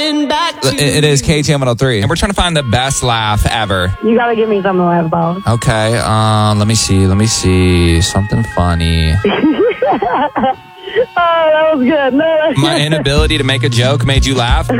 It is KTM103. And we're trying to find the best laugh ever. You gotta give me something to laugh about. Okay, let me see. Something funny. Oh, that was good. No, My inability to make a joke made you laugh?